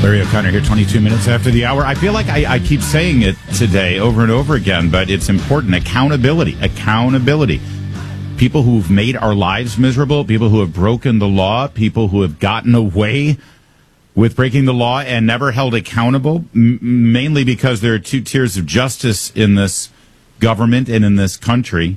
Larry O'Connor here, 22 minutes after the hour. I feel like I keep saying it today over and over again, but it's important. Accountability. People who've made our lives miserable, people who have broken the law, people who have gotten away with breaking the law and never held accountable, mainly because there are two tiers of justice in this government and in this country.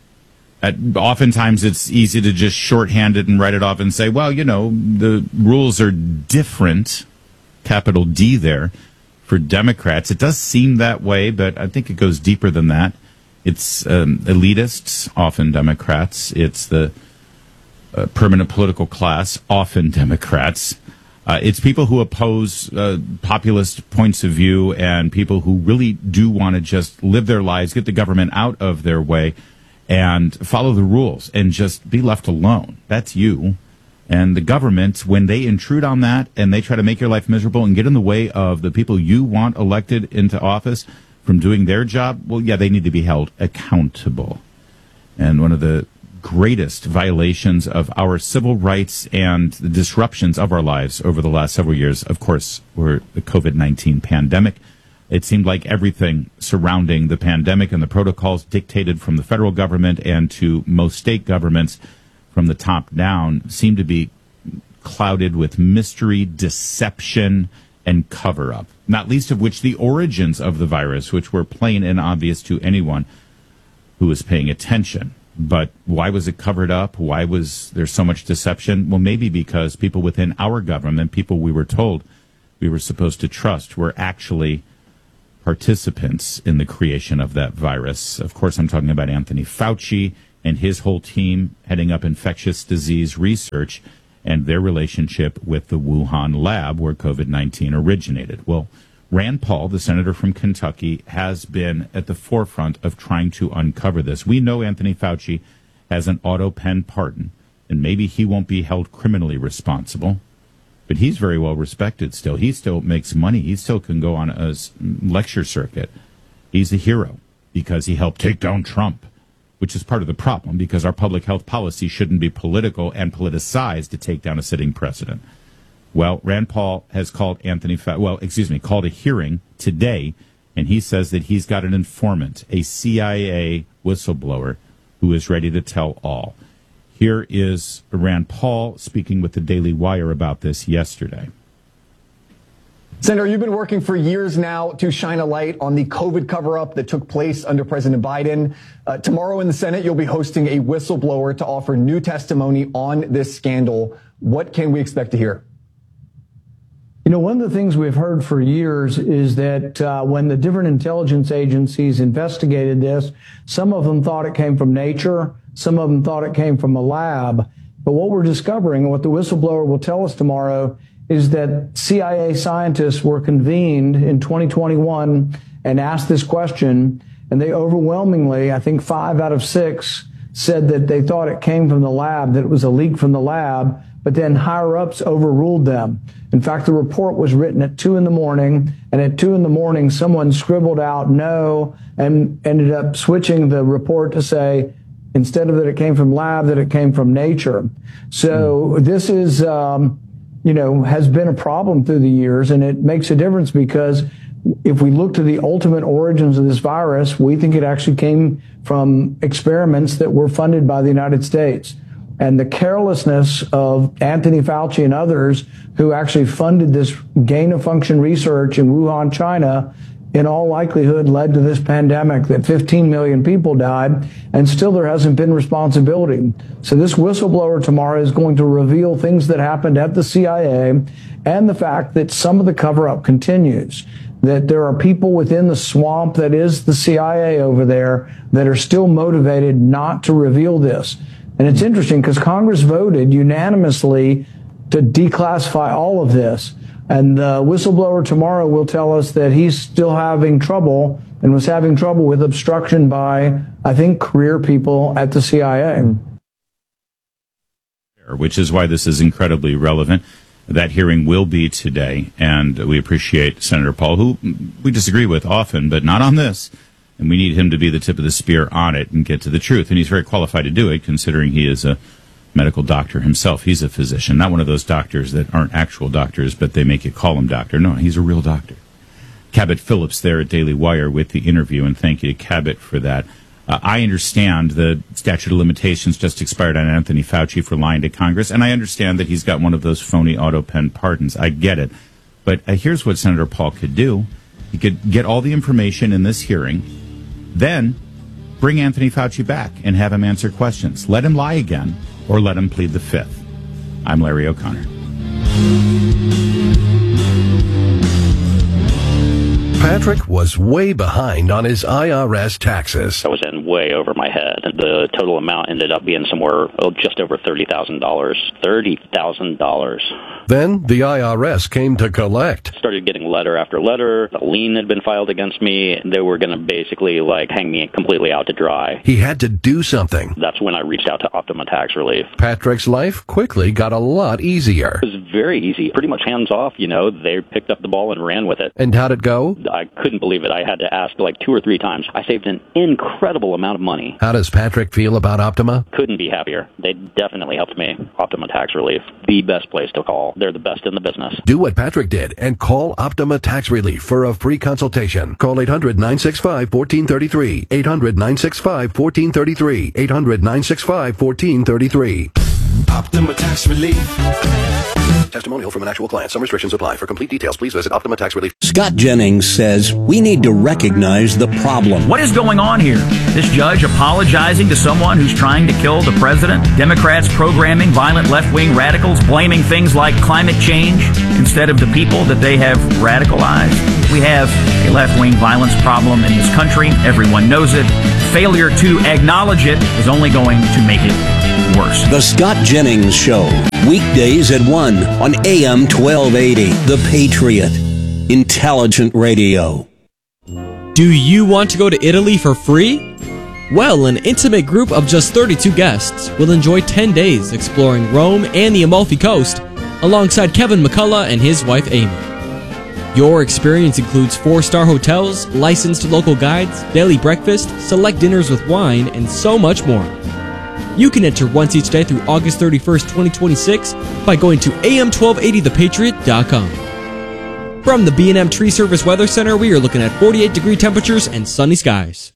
Oftentimes it's easy to just shorthand it and write it off and say, well, you know, the rules are different, capital D there, for Democrats. It does seem that way, but I think it goes deeper than that. It's elitists, often Democrats. It's the permanent political class, often Democrats. It's people who oppose populist points of view and people who really do want to just live their lives, get the government out of their way, and follow the rules and just be left alone. That's you. And the government, when they intrude on that and they try to make your life miserable and get in the way of the people you want elected into office from doing their job, well, yeah, they need to be held accountable. And one of the greatest violations of our civil rights and the disruptions of our lives over the last several years, of course, were the COVID-19 pandemic. It seemed like everything surrounding the pandemic and the protocols dictated from the federal government and to most state governments from the top down seemed to be clouded with mystery, deception, and cover-up, not least of which the origins of the virus, which were plain and obvious to anyone who was paying attention. But why was it covered up? Why was there so much deception? Well, maybe because people within our government, people we were told we were supposed to trust, were actually participants in the creation of that virus. Of course, I'm talking about Anthony Fauci and his whole team heading up infectious disease research and their relationship with the Wuhan lab where COVID-19 originated. Well, Rand Paul, the senator from Kentucky, has been at the forefront of trying to uncover this. We know Anthony Fauci has an auto pen pardon, and maybe he won't be held criminally responsible, but he's very well respected still. He still makes money. He still can go on a lecture circuit. He's a hero because he helped take down Trump, which is part of the problem because our public health policy shouldn't be political and politicized to take down a sitting president. Well, Rand Paul has called called a hearing today, and he says that he's got an informant, a CIA whistleblower, who is ready to tell all. Here is Rand Paul speaking with the Daily Wire about this yesterday. Senator, you've been working for years now to shine a light on the COVID cover-up that took place under President Biden. Tomorrow in the Senate, you'll be hosting a whistleblower to offer new testimony on this scandal. What can we expect to hear? You know, one of the things we've heard for years is that when the different intelligence agencies investigated this, some of them thought it came from nature, some of them thought it came from a lab. But what we're discovering, and what the whistleblower will tell us tomorrow, is that CIA scientists were convened in 2021 and asked this question, and they overwhelmingly, I think 5 out of 6, said that they thought it came from the lab, that it was a leak from the lab, but then higher-ups overruled them. In fact, the report was written at 2 a.m, and at 2 a.m, someone scribbled out no and ended up switching the report to say, instead of that it came from lab, that it came from nature. So this is, has been a problem through the years, and it makes a difference because if we look to the ultimate origins of this virus, we think it actually came from experiments that were funded by the United States. And the carelessness of Anthony Fauci and others who actually funded this gain-of-function research in Wuhan, China, in all likelihood led to this pandemic that 15 million people died, and still there hasn't been responsibility. So this whistleblower tomorrow is going to reveal things that happened at the CIA and the fact that some of the cover-up continues, that there are people within the swamp that is the CIA over there that are still motivated not to reveal this. And it's interesting because Congress voted unanimously to declassify all of this. And the whistleblower tomorrow will tell us that he's still having trouble and was having trouble with obstruction by, I think, career people at the CIA. Which is why this is incredibly relevant. That hearing will be today, and we appreciate Senator Paul, who we disagree with often, but not on this. And we need him to be the tip of the spear on it and get to the truth. And he's very qualified to do it, considering he is a medical doctor himself. He's a physician, not one of those doctors that aren't actual doctors, but they make you call him doctor. No, he's a real doctor. Cabot Phillips there at Daily Wire with the interview, and thank you to Cabot for that. I understand the statute of limitations just expired on Anthony Fauci for lying to Congress, and I understand that he's got one of those phony auto pen pardons. I get it. But here's what Senator Paul could do. He could get all the information in this hearing, then bring Anthony Fauci back and have him answer questions. Let him lie again, or let him plead the fifth. I'm Larry O'Connor. Patrick was way behind on his IRS taxes. I was in way over my head. The total amount ended up being somewhere just over $30,000. $30,000. Then the IRS came to collect. Started getting letter after letter. A lien had been filed against me. They were going to basically hang me completely out to dry. He had to do something. That's when I reached out to Optima Tax Relief. Patrick's life quickly got a lot easier. It was very easy. Pretty much hands off, They picked up the ball and ran with it. And how'd it go? I couldn't believe it. I had to ask 2 or 3 times. I saved an incredible amount of money. How does Patrick feel about Optima? Couldn't be happier. They definitely helped me. Optima Tax Relief, the best place to call. They're the best in the business. Do what Patrick did and call Optima Tax Relief for a free consultation. Call 800-965-1433. 800-965-1433. 800-965-1433. Optima Tax Relief. Testimonial from an actual client. Some restrictions apply. For complete details, please visit Optima Tax Relief. Scott Jennings says we need to recognize the problem. What is going on here? This judge apologizing to someone who's trying to kill the president? Democrats programming violent left-wing radicals, blaming things like climate change instead of the people that they have radicalized? We have a left-wing violence problem in this country. Everyone knows it. Failure to acknowledge it is only going to make it worse. The Scott Jennings Show, weekdays at 1 on AM 1280. The Patriot. Intelligent radio. Do you want to go to Italy for free? Well, an intimate group of just 32 guests will enjoy 10 days exploring Rome and the Amalfi Coast alongside Kevin McCullough and his wife Amy. Your experience includes 4-star hotels, licensed local guides, daily breakfast, select dinners with wine, and so much more. You can enter once each day through August 31st, 2026 by going to am1280thepatriot.com. From the B&M Tree Service Weather Center, we are looking at 48-degree temperatures and sunny skies.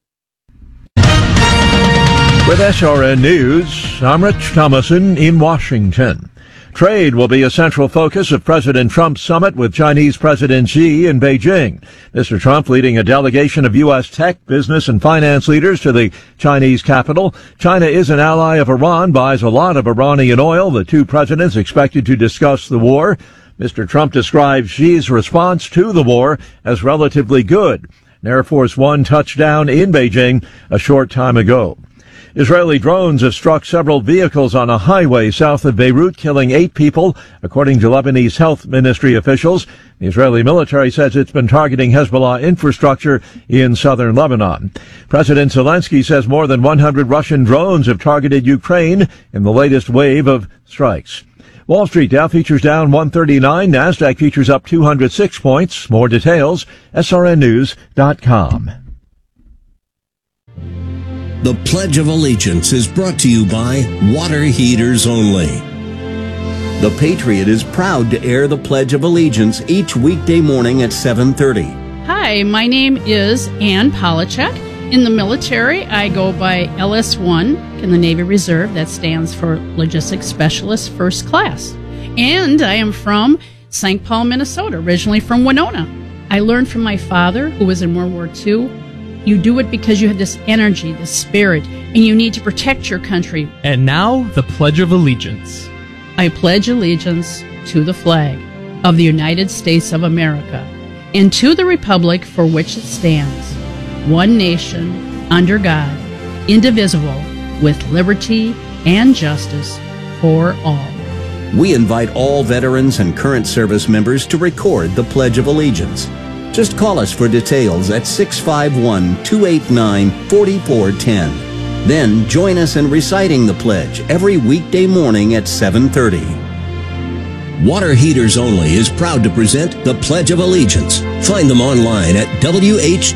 With SRN News, I'm Rich Thomason in Washington. Trade will be a central focus of President Trump's summit with Chinese President Xi in Beijing. Mr. Trump leading a delegation of U.S. tech, business, and finance leaders to the Chinese capital. China is an ally of Iran, buys a lot of Iranian oil. The two presidents expected to discuss the war. Mr. Trump describes Xi's response to the war as relatively good. An Air Force One touched down in Beijing a short time ago. Israeli drones have struck several vehicles on a highway south of Beirut, killing 8 people, according to Lebanese health ministry officials. The Israeli military says it's been targeting Hezbollah infrastructure in southern Lebanon. President Zelensky says more than 100 Russian drones have targeted Ukraine in the latest wave of strikes. Wall Street Dow futures down 139. NASDAQ futures up 206 points. More details, srnnews.com. The Pledge of Allegiance is brought to you by Water Heaters Only. The Patriot is proud to air the Pledge of Allegiance each weekday morning at 7:30. Hi, my name is Ann Polachek. In the military, I go by LS1 in the Navy Reserve. That stands for Logistics Specialist First Class. And I am from St. Paul, Minnesota, originally from Winona. I learned from my father, who was in World War II, you do it because you have this energy, this spirit, and you need to protect your country. And now, the Pledge of Allegiance. I pledge allegiance to the flag of the United States of America and to the republic for which it stands, one nation, under God, indivisible, with liberty and justice for all. We invite all veterans and current service members to record the Pledge of Allegiance. Just call us for details at 651-289-4410. Then join us in reciting the pledge every weekday morning at 7:30. Water Heaters Only is proud to present the Pledge of Allegiance. Find them online at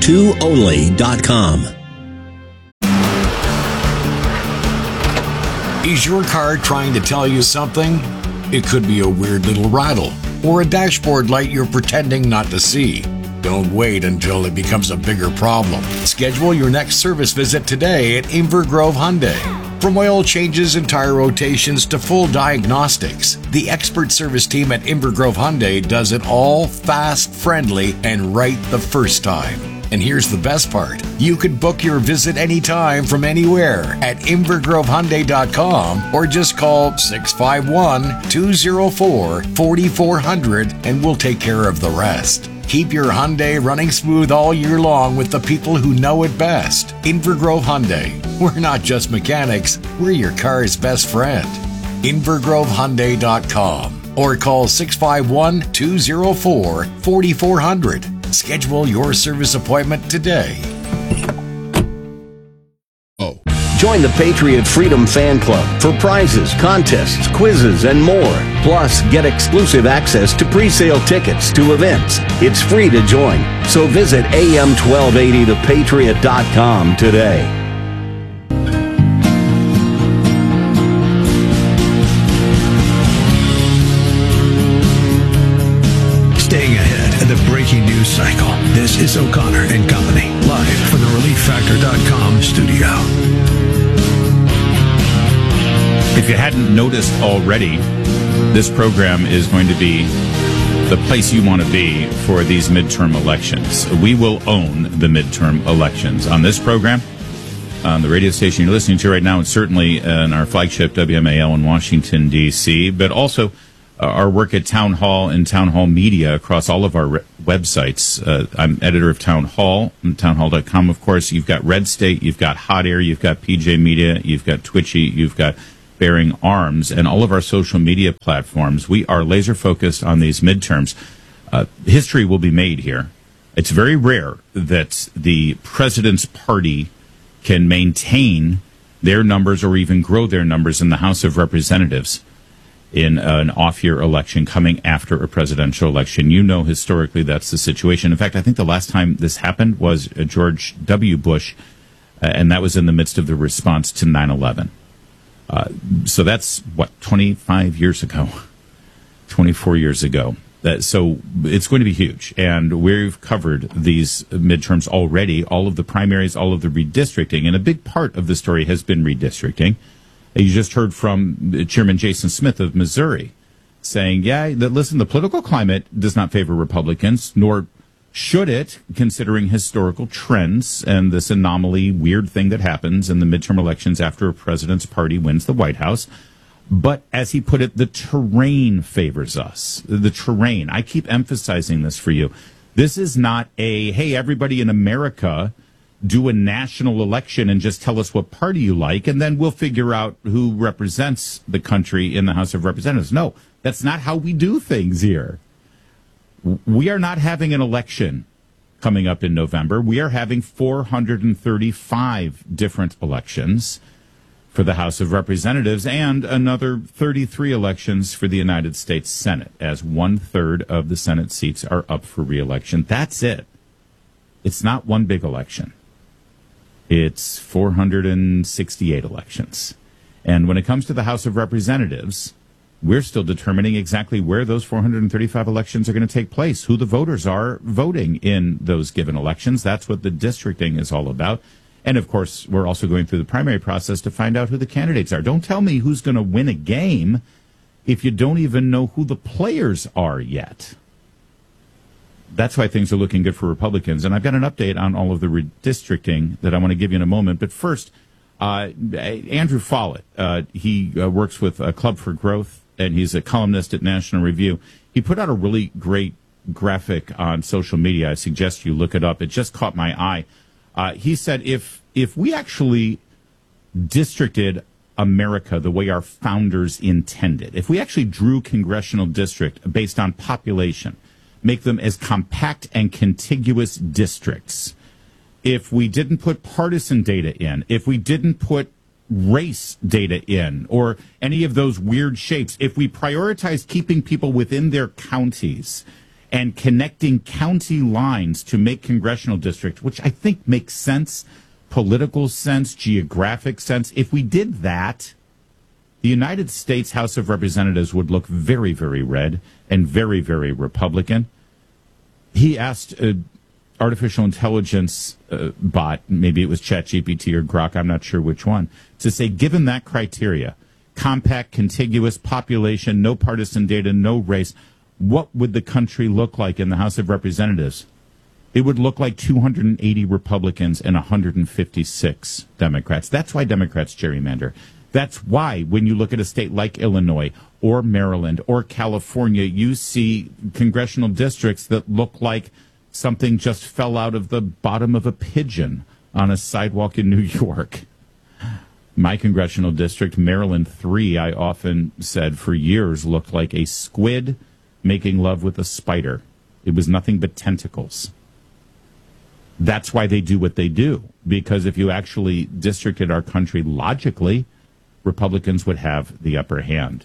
wh2only.com. Is your car trying to tell you something? It could be a weird little rattle or a dashboard light you're pretending not to see. Don't wait until it becomes a bigger problem. Schedule your next service visit today at Inver Grove Hyundai. From oil changes and tire rotations to full diagnostics, the expert service team at Inver Grove Hyundai does it all fast, friendly, and right the first time. And here's the best part. You can book your visit anytime from anywhere at invergrovehyundai.com or just call 651-204-4400 and we'll take care of the rest. Keep your Hyundai running smooth all year long with the people who know it best. Inver Grove Hyundai. We're not just mechanics, we're your car's best friend. invergrovehyundai.com or call 651-204-4400. Schedule your service appointment today. Join the Patriot Freedom Fan Club for prizes, contests, quizzes, and more. Plus, get exclusive access to pre-sale tickets to events. It's free to join. So visit am1280thepatriot.com today. Staying ahead of the breaking news cycle. This is O'Connor and Company, live from the ReliefFactor.com studio. If you hadn't noticed already, this program is going to be the place you want to be for these midterm elections. We will own the midterm elections on this program, on the radio station you're listening to right now, and certainly in our flagship WMAL in Washington, D.C., but also our work at Town Hall and Town Hall Media across all of our websites. I'm editor of Town Hall, townhall.com, of course. You've got Red State, you've got Hot Air, you've got PJ Media, you've got Twitchy, you've got Bearing Arms, and all of our social media platforms. We are laser focused on these midterms. History will be made here. It's very rare that the president's party can maintain their numbers or even grow their numbers in the House of Representatives in an off-year election coming after a presidential election. You know, historically, that's the situation. In fact, I think the last time this happened was George W. Bush, and that was in the midst of the response to 9/11. So that's, 25 years ago, 24 years ago. So it's going to be huge. And we've covered these midterms already, all of the primaries, all of the redistricting. And a big part of the story has been redistricting. You just heard from Chairman Jason Smith of Missouri saying, listen, the political climate does not favor Republicans, nor should it, considering historical trends and this anomaly, weird thing that happens in the midterm elections after a president's party wins the White House. But as he put it, the terrain favors us. The terrain. I keep emphasizing this for you. This is not hey, everybody in America, do a national election and just tell us what party you like, and then we'll figure out who represents the country in the House of Representatives. No, that's not how we do things here. We are not having an election coming up in November. We are having 435 different elections for the House of Representatives and another 33 elections for the United States Senate, as 1/3 of the Senate seats are up for re-election. That's it. It's not one big election. It's 468 elections. And when it comes to the House of Representatives, we're still determining exactly where those 435 elections are going to take place, who the voters are voting in those given elections. That's what the districting is all about. And, of course, we're also going through the primary process to find out who the candidates are. Don't tell me who's going to win a game if you don't even know who the players are yet. That's why things are looking good for Republicans. And I've got an update on all of the redistricting that I want to give you in a moment. But first, Andrew Follett, he works with Club for Growth, and he's a columnist at National Review. He put out a really great graphic on social media. I suggest you look it up. It just caught my eye. He said if we actually districted America the way our founders intended, if we actually drew congressional district based on population, make them as compact and contiguous districts, if we didn't put partisan data in, if we didn't put race data in, or any of those weird shapes, if we prioritized keeping people within their counties and connecting county lines to make congressional districts, which I think makes sense, political sense, geographic sense, if we did that, the United States House of Representatives would look very, very red and very, very Republican. He asked artificial intelligence bot, maybe it was ChatGPT or Grok, I'm not sure which one, to say, given that criteria, compact, contiguous population, no partisan data, no race, what would the country look like in the House of Representatives? It would look like 280 Republicans and 156 Democrats. That's why Democrats gerrymander. That's why when you look at a state like Illinois or Maryland or California, you see congressional districts that look like something just fell out of the bottom of a pigeon on a sidewalk in New York. My congressional district, Maryland 3, I often said for years looked like a squid making love with a spider. It was nothing but tentacles. That's why they do what they do, because if you actually districted our country logically, Republicans would have the upper hand.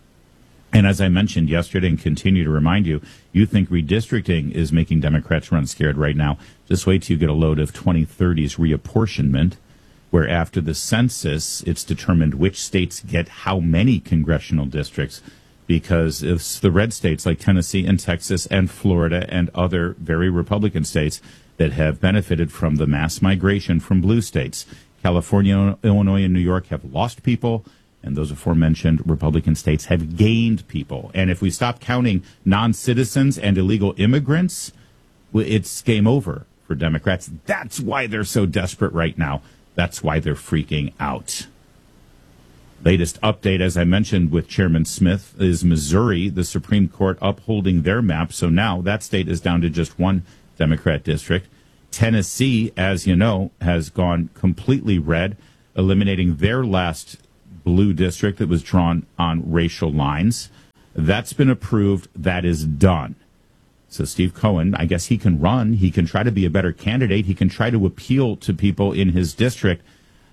And as I mentioned yesterday and continue to remind you, you think redistricting is making Democrats run scared right now. Just wait till you get a load of 2030's reapportionment, where after the census, it's determined which states get how many congressional districts, because it's the red states like Tennessee and Texas and Florida and other very Republican states that have benefited from the mass migration from blue states. California, Illinois, and New York have lost people, and those aforementioned Republican states have gained people. And if we stop counting non-citizens and illegal immigrants, it's game over for Democrats. That's why they're so desperate right now. That's why they're freaking out. Latest update, as I mentioned with Chairman Smith, is Missouri, the Supreme Court upholding their map. So now that state is down to just one Democrat district. Tennessee, as you know, has gone completely red, eliminating their last blue district that was drawn on racial lines. That's been approved. That is done. So Steve Cohen, I guess he can run. He can try to be a better candidate. He can try to appeal to people in his district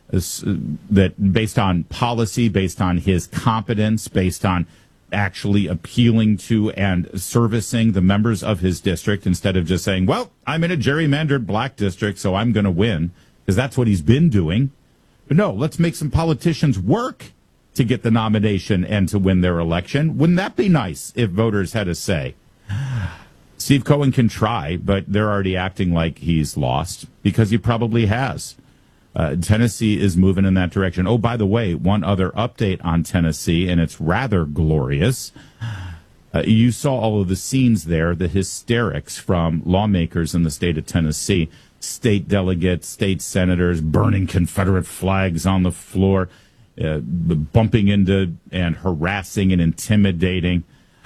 that based on policy, based on his competence, based on actually appealing to and servicing the members of his district instead of just saying, well, I'm in a gerrymandered black district, so I'm going to win, because that's what he's been doing. But no, let's make some politicians work to get the nomination and to win their election. Wouldn't that be nice if voters had a say? Steve Cohen can try, but they're already acting like he's lost, because he probably has. Tennessee is moving in that direction. Oh, by the way, one other update on Tennessee, and it's rather glorious. You saw all of the scenes there, the hysterics from lawmakers in the state of Tennessee, state delegates, state senators burning Confederate flags on the floor, bumping into and harassing and intimidating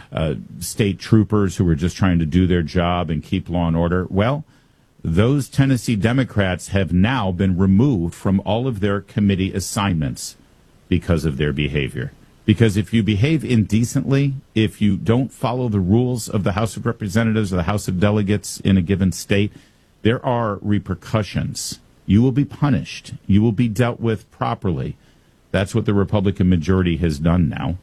state troopers who were just trying to do their job and keep law and order. Well, those Tennessee Democrats have now been removed from all of their committee assignments because of their behavior. Because if you behave indecently, if you don't follow the rules of the House of Representatives or the House of Delegates in a given state, there are repercussions. You will be punished. You will be dealt with properly. That's what the Republican majority has done now.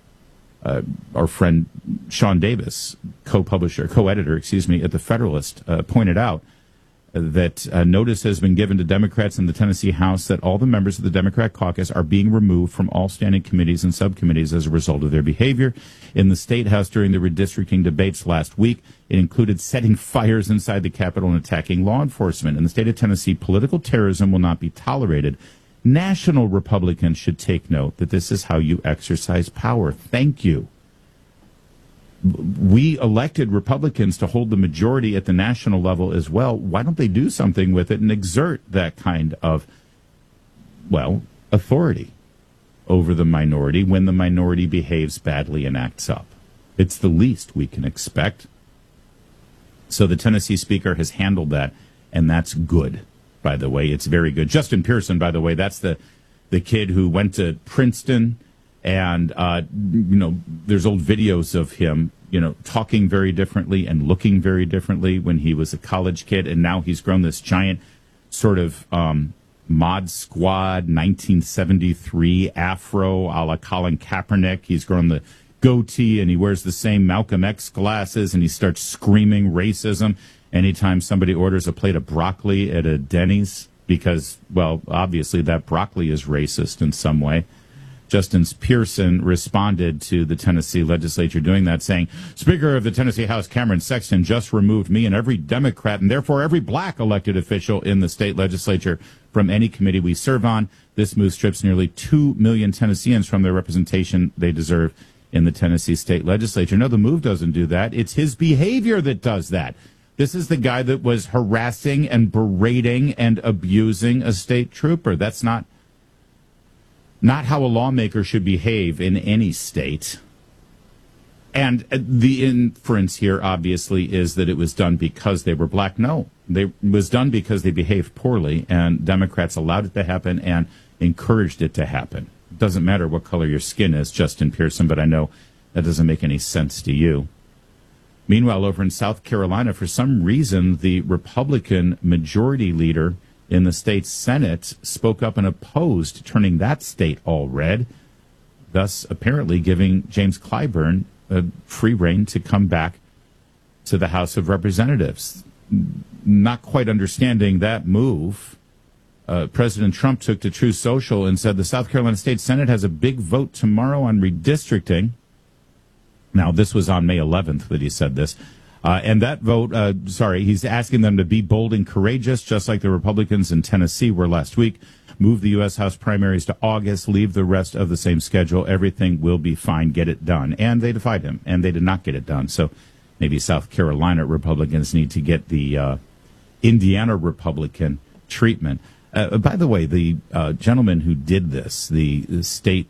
Our friend Sean Davis, co-editor, at the Federalist, pointed out that notice has been given to Democrats in the Tennessee House that all the members of the Democrat caucus are being removed from all standing committees and subcommittees as a result of their behavior. In the State House during the redistricting debates last week, it included setting fires inside the Capitol and attacking law enforcement. In the state of Tennessee, political terrorism will not be tolerated. National Republicans should take note that this is how you exercise power. Thank you. We elected Republicans to hold the majority at the national level as well. Why don't they do something with it and exert that kind of, authority over the minority when the minority behaves badly and acts up? It's the least we can expect. So the Tennessee Speaker has handled that, and that's good, by the way. It's very good. Justin Pearson, by the way, that's the kid who went to Princeton. And, there's old videos of him, talking very differently and looking very differently when he was a college kid. And now he's grown this giant sort of Mod Squad 1973 afro a la Colin Kaepernick. He's grown the goatee and he wears the same Malcolm X glasses and he starts screaming racism anytime somebody orders a plate of broccoli at a Denny's because, obviously that broccoli is racist in some way. Justin Pearson responded to the Tennessee legislature doing that, saying, Speaker of the Tennessee House Cameron Sexton just removed me and every Democrat and therefore every black elected official in the state legislature from any committee we serve on. This move strips nearly 2 million Tennesseans from their representation they deserve in the Tennessee state legislature. No, the move doesn't do that. It's his behavior that does that. This is the guy that was harassing and berating and abusing a state trooper. That's not how a lawmaker should behave in any state. And the inference here, obviously, is that it was done because they were black. No, it was done because they behaved poorly, and Democrats allowed it to happen and encouraged it to happen. It doesn't matter what color your skin is, Justin Pearson, but I know that doesn't make any sense to you. Meanwhile, over in South Carolina, for some reason, the Republican majority leader in the state Senate spoke up and opposed turning that state all red, thus apparently giving James Clyburn free rein to come back to the House of Representatives. Not quite understanding that move, President Trump took to Truth Social and said the South Carolina State Senate has a big vote tomorrow on redistricting. Now, this was on May 11th that he said this. And that vote, he's asking them to be bold and courageous, just like the Republicans in Tennessee were last week. Move the U.S. House primaries to August, leave the rest of the same schedule. Everything will be fine. Get it done. And they defied him, and they did not get it done. So maybe South Carolina Republicans need to get the Indiana Republican treatment. By the way, the gentleman who did this, the state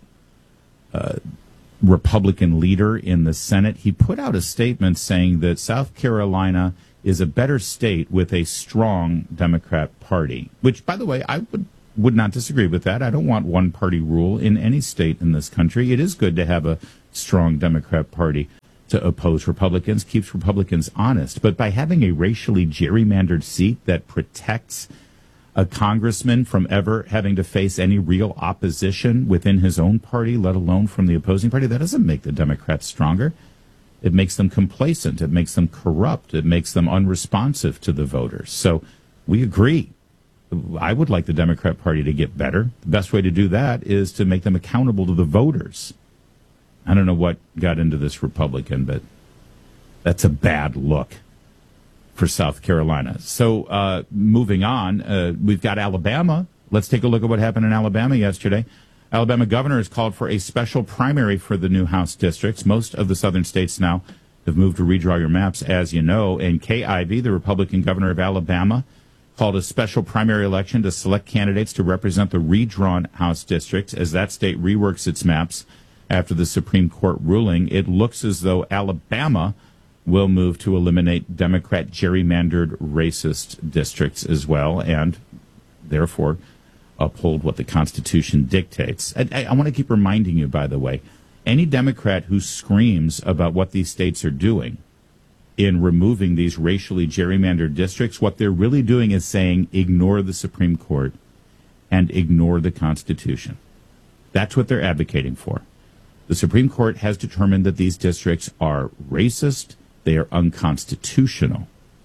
Republican leader in the Senate, he put out a statement saying that South Carolina is a better state with a strong Democrat party, which, by the way, I would not disagree with that. I don't want one-party rule in any state in this country. It is good to have a strong Democrat party to oppose Republicans, keeps Republicans honest. But by having a racially gerrymandered seat that protects a congressman from ever having to face any real opposition within his own party, let alone from the opposing party, that doesn't make the Democrats stronger. It makes them complacent. It makes them corrupt. It makes them unresponsive to the voters. So we agree. I would like the Democrat Party to get better. The best way to do that is to make them accountable to the voters. I don't know what got into this Republican, but that's a bad look for South Carolina. So moving on, we've got Alabama. Let's take a look at what happened in Alabama yesterday. Alabama governor has called for a special primary for the new House districts. Most of the southern states now have moved to redraw your maps, as you know. And Kay Ivey, the Republican governor of Alabama, called a special primary election to select candidates to represent the redrawn House districts as that state reworks its maps after the Supreme Court ruling. It looks as though Alabama will move to eliminate Democrat gerrymandered racist districts as well, and therefore uphold what the Constitution dictates. I want to keep reminding you, by the way, any Democrat who screams about what these states are doing in removing these racially gerrymandered districts, what they're really doing is saying ignore the Supreme Court and ignore the Constitution. That's what they're advocating for. The Supreme Court has determined that these districts are racist, they are unconstitutional.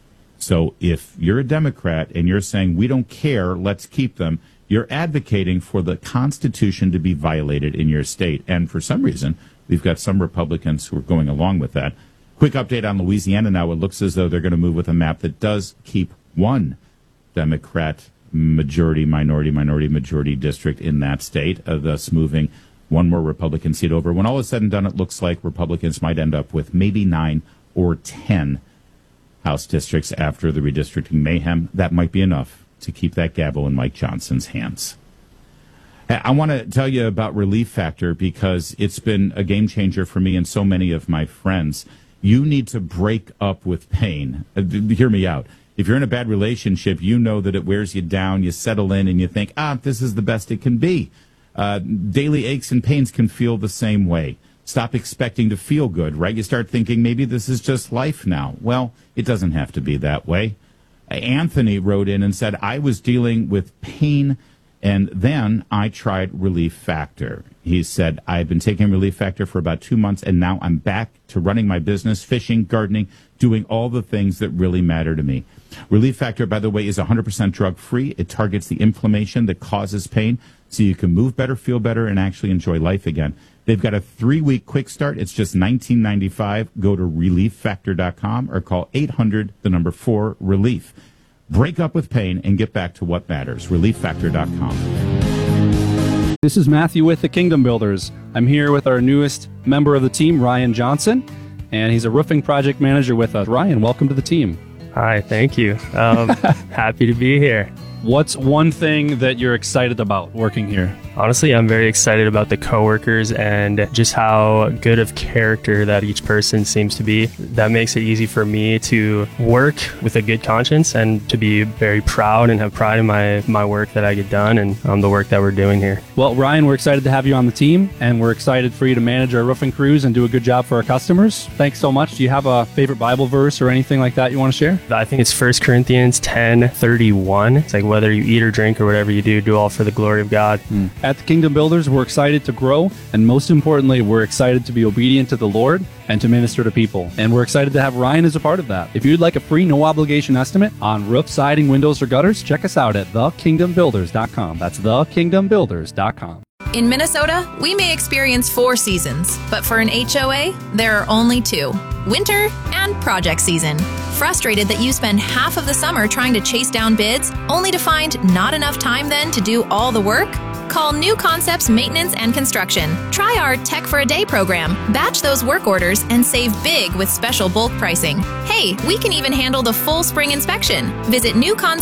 So if you're a Democrat and you're saying we don't care, let's keep them, you're advocating for the Constitution to be violated in your state. And for some reason, we've got some Republicans who are going along with that. Quick update on Louisiana now. It looks as though they're going to move with a map that does keep one Democrat minority district in that state, thus moving one more Republican seat over. When all is said and done, it looks like Republicans might end up with maybe 9 or 10 House districts after the redistricting mayhem. That might be enough to keep that gavel in Mike Johnson's hands. I want to tell you about Relief Factor because it's been a game changer for me and so many of my friends. You need to break up with pain. Hear me out. If you're in a bad relationship, you know that it wears you down. You settle in and you think, this is the best it can be. Daily aches and pains can feel the same way. Stop expecting to feel good, right? You start thinking maybe this is just life now. Well, it doesn't have to be that way. Anthony wrote in and said, I was dealing with pain And then I tried Relief Factor. He said, I've been taking Relief Factor for about 2 months, and now I'm back to running my business, fishing, gardening, doing all the things that really matter to me. Relief Factor, by the way, is 100% drug-free. It targets the inflammation that causes pain, so you can move better, feel better, and actually enjoy life again. They've got a 3-week quick start. It's just $19.95. Go to ReliefFactor.com or call 800-4-RELIEF. Break up with pain and get back to what matters. ReliefFactor.com. This is Matthew with the Kingdom Builders. I'm here with our newest member of the team, Ryan Johnson, and he's a roofing project manager with us. Ryan, welcome to the team. Hi, thank you. Happy to be here. What's one thing that you're excited about working here? Honestly, I'm very excited about the coworkers and just how good of character that each person seems to be. That makes it easy for me to work with a good conscience and to be very proud and have pride in my work that I get done and the work that we're doing here. Well, Ryan, we're excited to have you on the team, and we're excited for you to manage our roofing crews and do a good job for our customers. Thanks so much. Do you have a favorite Bible verse or anything like that you want to share? I think it's 1 Corinthians 10:31. It's like, whether you eat or drink or whatever you do all for the glory of God. At the Kingdom Builders, we're excited to grow, and most importantly, we're excited to be obedient to the Lord and to minister to people. And we're excited to have Ryan as a part of that. If you'd like a free, no-obligation estimate on roof, siding, windows, or gutters, check us out at thekingdombuilders.com. That's thekingdombuilders.com. In Minnesota, we may experience 4 seasons, but for an HOA, there are only 2. Winter and project season. Frustrated that you spend half of the summer trying to chase down bids, only to find not enough time then to do all the work? Call New Concepts Maintenance and Construction. Try our Tech for a Day program. Batch those work orders and save big with special bulk pricing. Hey, we can even handle the full spring inspection. Visit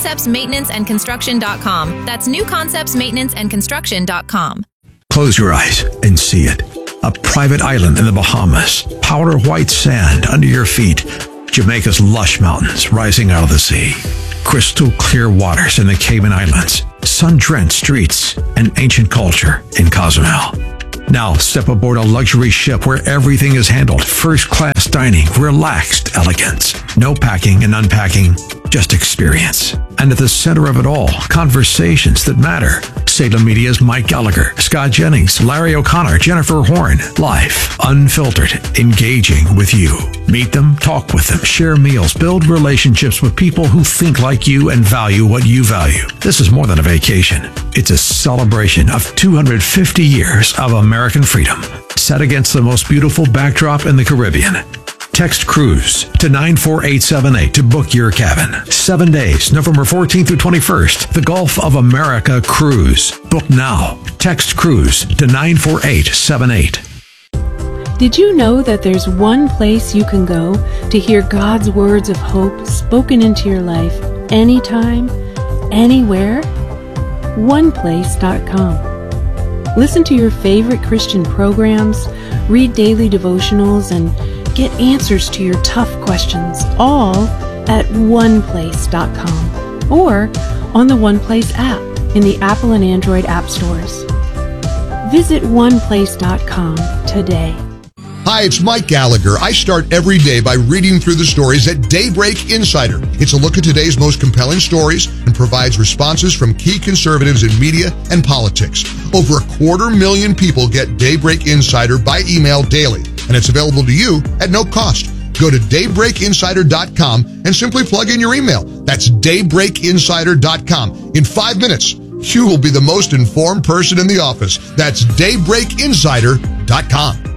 newconceptsmaintenanceandconstruction.com. That's newconceptsmaintenanceandconstruction.com. Close your eyes and see it. A private island in the Bahamas. Powder white sand under your feet. Jamaica's lush mountains rising out of the sea. Crystal clear waters in the Cayman Islands. Sun-drenched streets and ancient culture in Cozumel. Now step aboard a luxury ship where everything is handled. First-class dining, relaxed elegance. No packing and unpacking, just experience. And at the center of it all, conversations that matter. Salem Media's Mike Gallagher, Scott Jennings, Larry O'Connor, Jennifer Horn. Live, unfiltered, engaging with you. Meet them, talk with them, share meals, build relationships with people who think like you and value what you value. This is more than a vacation. It's a celebration of 250 years of American freedom, set against the most beautiful backdrop in the Caribbean. Text CRUISE to 94878 to book your cabin. 7 days, November 14th through 21st. The Gulf of America Cruise. Book now. Text CRUISE to 94878. Did you know that there's one place you can go to hear God's words of hope spoken into your life anytime, anywhere? OnePlace.com. Listen to your favorite Christian programs, read daily devotionals, and get answers to your tough questions, all at OnePlace.com or on the OnePlace app in the Apple and Android app stores. Visit OnePlace.com today. Hi, it's Mike Gallagher. I start every day by reading through the stories at Daybreak Insider. It's a look at today's most compelling stories and provides responses from key conservatives in media and politics. Over 250,000 people get Daybreak Insider by email daily, and it's available to you at no cost. Go to daybreakinsider.com and simply plug in your email. That's daybreakinsider.com. In 5 minutes, you will be the most informed person in the office. That's daybreakinsider.com.